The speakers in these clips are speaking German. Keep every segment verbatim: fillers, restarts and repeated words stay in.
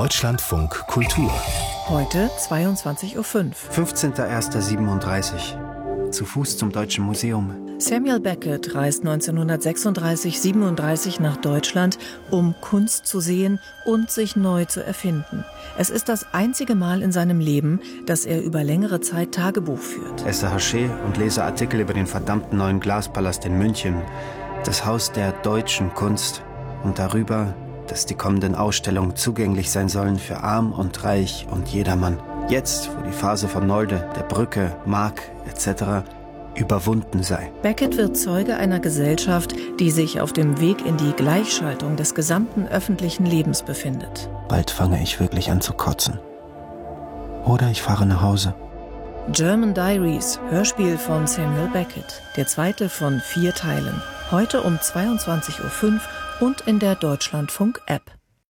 Deutschlandfunk Kultur. Heute zweiundzwanzig Uhr fünf. fünfzehnter erster siebenunddreißig. Zu Fuß zum Deutschen Museum. Samuel Beckett reist neunzehnhundertsechsunddreißig siebenunddreißig nach Deutschland, um Kunst zu sehen und sich neu zu erfinden. Es ist das einzige Mal in seinem Leben, dass er über längere Zeit Tagebuch führt. Esse Haché und lese Artikel über den verdammten neuen Glaspalast in München. Das Haus der deutschen Kunst. Und darüber, dass die kommenden Ausstellungen zugänglich sein sollen für arm und reich und jedermann. Jetzt, wo die Phase von Nolde, der Brücke, Mark et cetera überwunden sei. Beckett wird Zeuge einer Gesellschaft, die sich auf dem Weg in die Gleichschaltung des gesamten öffentlichen Lebens befindet. Bald fange ich wirklich an zu kotzen. Oder ich fahre nach Hause. German Diaries, Hörspiel von Samuel Beckett. Der zweite von vier Teilen. Heute um zweiundzwanzig Uhr fünf und in der Deutschlandfunk-App.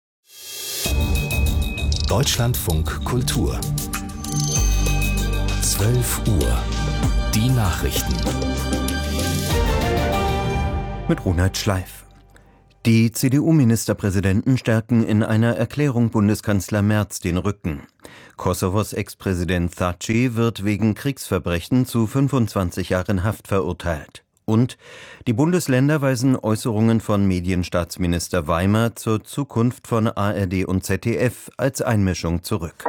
Deutschlandfunk Kultur. zwölf Uhr. Die Nachrichten. Mit Ronald Schleif. Die C D U-Ministerpräsidenten stärken in einer Erklärung Bundeskanzler Merz den Rücken. Kosovos Ex-Präsident Thaçi wird wegen Kriegsverbrechen zu fünfundzwanzig Jahren Haft verurteilt. Und die Bundesländer weisen Äußerungen von Medienstaatsminister Weimer zur Zukunft von A R D und Z D F als Einmischung zurück.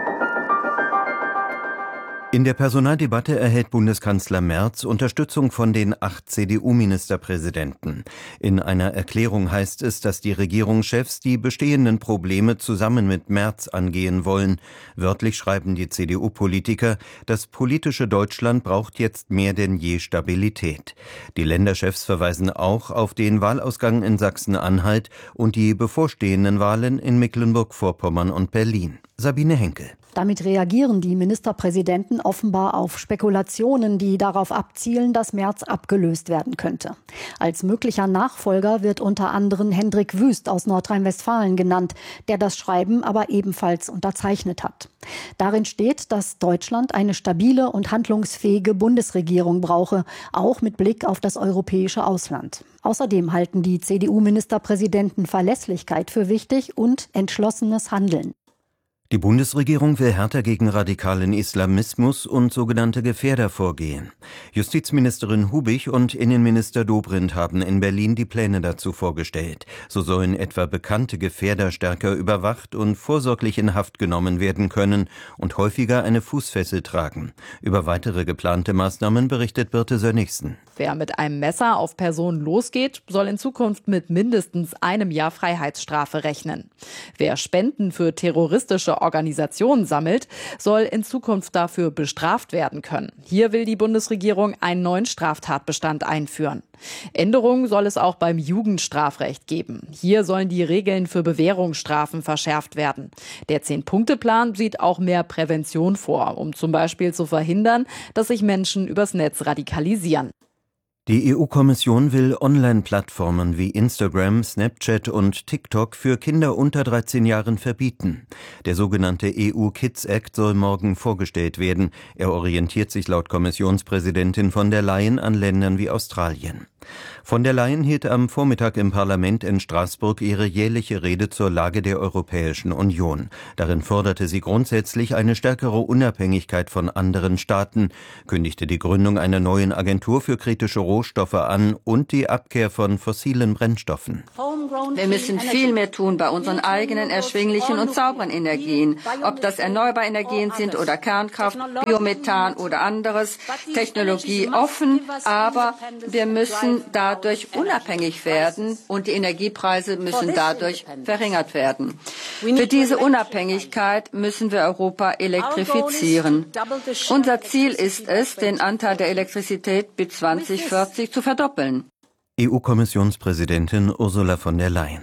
In der Personaldebatte erhält Bundeskanzler Merz Unterstützung von den acht C D U-Ministerpräsidenten. In einer Erklärung heißt es, dass die Regierungschefs die bestehenden Probleme zusammen mit Merz angehen wollen. Wörtlich schreiben die C D U-Politiker, das politische Deutschland braucht jetzt mehr denn je Stabilität. Die Länderchefs verweisen auch auf den Wahlausgang in Sachsen-Anhalt und die bevorstehenden Wahlen in Mecklenburg-Vorpommern und Berlin. Sabine Henkel. Damit reagieren die Ministerpräsidenten offenbar auf Spekulationen, die darauf abzielen, dass Merz abgelöst werden könnte. Als möglicher Nachfolger wird unter anderem Hendrik Wüst aus Nordrhein-Westfalen genannt, der das Schreiben aber ebenfalls unterzeichnet hat. Darin steht, dass Deutschland eine stabile und handlungsfähige Bundesregierung brauche, auch mit Blick auf das europäische Ausland. Außerdem halten die C D U-Ministerpräsidenten Verlässlichkeit für wichtig und entschlossenes Handeln. Die Bundesregierung will härter gegen radikalen Islamismus und sogenannte Gefährder vorgehen. Justizministerin Hubich und Innenminister Dobrindt haben in Berlin die Pläne dazu vorgestellt. So sollen etwa bekannte Gefährder stärker überwacht und vorsorglich in Haft genommen werden können und häufiger eine Fußfessel tragen. Über weitere geplante Maßnahmen berichtet Birte Sönnigsen. Wer mit einem Messer auf Personen losgeht, soll in Zukunft mit mindestens einem Jahr Freiheitsstrafe rechnen. Wer Spenden für terroristische Organisationen sammelt, soll in Zukunft dafür bestraft werden können. Hier will die Bundesregierung einen neuen Straftatbestand einführen. Änderungen soll es auch beim Jugendstrafrecht geben. Hier sollen die Regeln für Bewährungsstrafen verschärft werden. Der Zehn-Punkte-Plan sieht auch mehr Prävention vor, um zum Beispiel zu verhindern, dass sich Menschen übers Netz radikalisieren. Die E U-Kommission will Online-Plattformen wie Instagram, Snapchat und TikTok für Kinder unter dreizehn Jahren verbieten. Der sogenannte E U Kids Act soll morgen vorgestellt werden. Er orientiert sich laut Kommissionspräsidentin von der Leyen an Ländern wie Australien. Von der Leyen hielt am Vormittag im Parlament in Straßburg ihre jährliche Rede zur Lage der Europäischen Union. Darin forderte sie grundsätzlich eine stärkere Unabhängigkeit von anderen Staaten, kündigte die Gründung einer neuen Agentur für kritische Rohstoffe an und die Abkehr von fossilen Brennstoffen. Wir müssen viel mehr tun bei unseren eigenen erschwinglichen und sauberen Energien. Ob das erneuerbare Energien sind oder Kernkraft, Biomethan oder anderes. Technologie offen, aber wir müssen dadurch unabhängig werden und die Energiepreise müssen dadurch verringert werden. Für diese Unabhängigkeit müssen wir Europa elektrifizieren. Unser Ziel ist es, den Anteil der Elektrizität bis zweitausendvierzig zu verdoppeln. E U-Kommissionspräsidentin Ursula von der Leyen.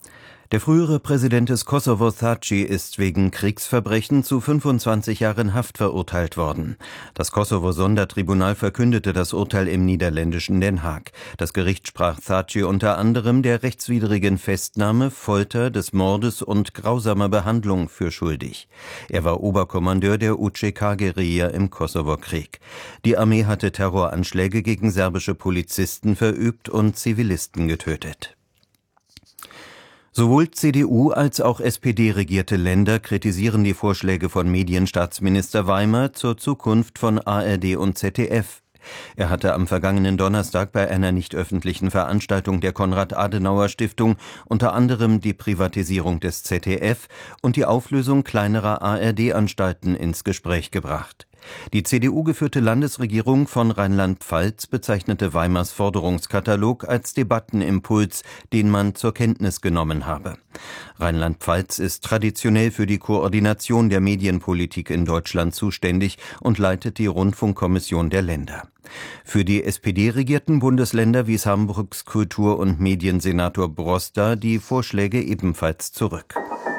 Der frühere Präsident des Kosovo Thaçi ist wegen Kriegsverbrechen zu fünfundzwanzig Jahren Haft verurteilt worden. Das Kosovo-Sondertribunal verkündete das Urteil im niederländischen Den Haag. Das Gericht sprach Thaçi unter anderem der rechtswidrigen Festnahme, Folter, des Mordes und grausamer Behandlung für schuldig. Er war Oberkommandeur der U C K-Guerilla im Kosovo-Krieg. Die Armee hatte Terroranschläge gegen serbische Polizisten verübt und Zivilisten getötet. Sowohl C D U als auch S P D-regierte Länder kritisieren die Vorschläge von Medienstaatsminister Weimer zur Zukunft von A R D und Z D F. Er hatte am vergangenen Donnerstag bei einer nicht öffentlichen Veranstaltung der Konrad-Adenauer-Stiftung unter anderem die Privatisierung des Z D F und die Auflösung kleinerer A R D-Anstalten ins Gespräch gebracht. Die C D U-geführte Landesregierung von Rheinland-Pfalz bezeichnete Weimars Forderungskatalog als Debattenimpuls, den man zur Kenntnis genommen habe. Rheinland-Pfalz ist traditionell für die Koordination der Medienpolitik in Deutschland zuständig und leitet die Rundfunkkommission der Länder. Für die S P D-regierten Bundesländer wies Hamburgs Kultur- und Mediensenator Broster die Vorschläge ebenfalls zurück.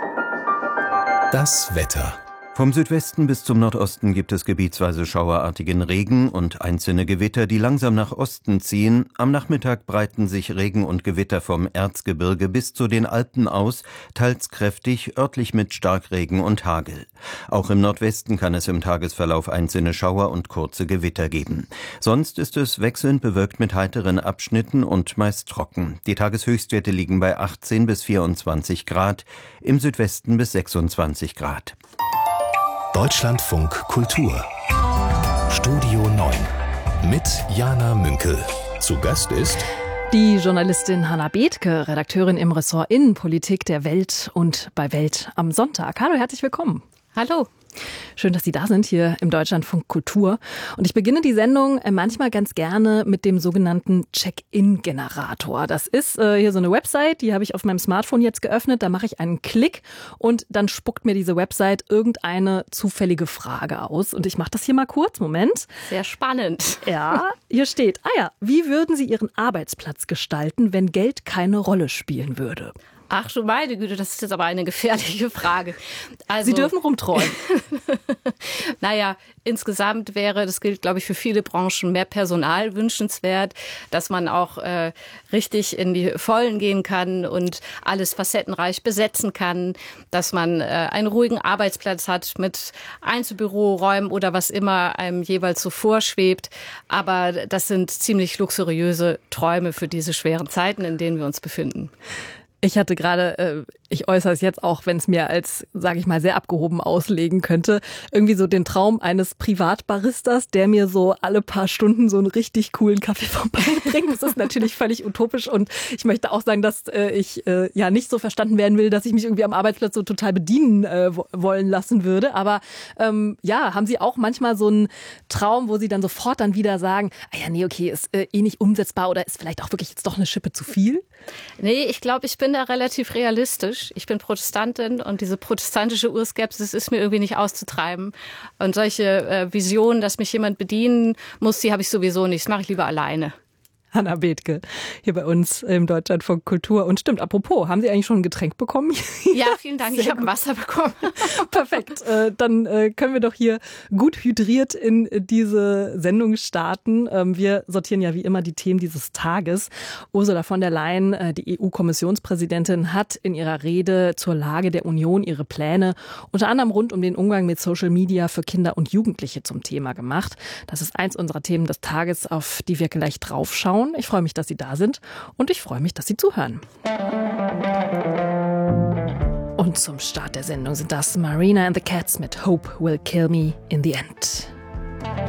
Das Wetter. Vom Südwesten bis zum Nordosten gibt es gebietsweise schauerartigen Regen und einzelne Gewitter, die langsam nach Osten ziehen. Am Nachmittag breiten sich Regen und Gewitter vom Erzgebirge bis zu den Alpen aus, teils kräftig, örtlich mit Starkregen und Hagel. Auch im Nordwesten kann es im Tagesverlauf einzelne Schauer und kurze Gewitter geben. Sonst ist es wechselnd bewölkt mit heiteren Abschnitten und meist trocken. Die Tageshöchstwerte liegen bei achtzehn bis vierundzwanzig Grad, im Südwesten bis sechsundzwanzig Grad. Deutschlandfunk Kultur. Studio neun mit Jana Münkel. Zu Gast ist die Journalistin Hannah Bethke, Redakteurin im Ressort Innenpolitik der Welt und bei Welt am Sonntag. Hallo, herzlich willkommen. Hallo. Schön, dass Sie da sind hier im Deutschlandfunk Kultur. Und ich beginne die Sendung manchmal ganz gerne mit dem sogenannten Check-in-Generator. Das ist äh, hier so eine Website, die habe ich auf meinem Smartphone jetzt geöffnet. Da mache ich einen Klick und dann spuckt mir diese Website irgendeine zufällige Frage aus. Und ich mache das hier mal kurz. Moment. Sehr spannend. Ja, hier steht, ah ja, wie würden Sie Ihren Arbeitsplatz gestalten, wenn Geld keine Rolle spielen würde? Ach du meine Güte, das ist jetzt aber eine gefährliche Frage. Also, Sie dürfen rumträumen. Naja, insgesamt wäre, das gilt glaube ich für viele Branchen, mehr Personal wünschenswert, dass man auch äh, richtig in die Vollen gehen kann und alles facettenreich besetzen kann, dass man äh, einen ruhigen Arbeitsplatz hat mit Einzelbüroräumen oder was immer einem jeweils so vorschwebt. Aber das sind ziemlich luxuriöse Träume für diese schweren Zeiten, in denen wir uns befinden. Ich hatte gerade, äh, ich äußere es jetzt auch, wenn es mir als, sage ich mal, sehr abgehoben auslegen könnte, irgendwie so den Traum eines Privatbaristas, der mir so alle paar Stunden so einen richtig coolen Kaffee vorbeibringt. Das ist natürlich völlig utopisch und ich möchte auch sagen, dass äh, ich äh, ja nicht so verstanden werden will, dass ich mich irgendwie am Arbeitsplatz so total bedienen äh, wollen lassen würde. Aber ähm, ja, haben Sie auch manchmal so einen Traum, wo Sie dann sofort dann wieder sagen, ah ja, nee, okay, ist äh, eh nicht umsetzbar oder ist vielleicht auch wirklich jetzt doch eine Schippe zu viel? Nee, ich glaube, ich bin da relativ realistisch. Ich bin Protestantin und diese protestantische Urskepsis ist mir irgendwie nicht auszutreiben. Und solche äh, Visionen, dass mich jemand bedienen muss, die habe ich sowieso nicht. Das mache ich lieber alleine. Hannah Bethke, hier bei uns im Deutschlandfunk Kultur. Und stimmt, apropos, haben Sie eigentlich schon ein Getränk bekommen? Ja, vielen Dank, ich habe Wasser bekommen. Perfekt, äh, dann äh, können wir doch hier gut hydriert in diese Sendung starten. Ähm, wir sortieren ja wie immer die Themen dieses Tages. Ursula von der Leyen, äh, die E U-Kommissionspräsidentin, hat in ihrer Rede zur Lage der Union ihre Pläne unter anderem rund um den Umgang mit Social Media für Kinder und Jugendliche zum Thema gemacht. Das ist eins unserer Themen des Tages, auf die wir gleich draufschauen. Ich freue mich, dass Sie da sind und ich freue mich, dass Sie zuhören. Und zum Start der Sendung sind das Marina and the Cats mit Hope Will Kill Me in the End.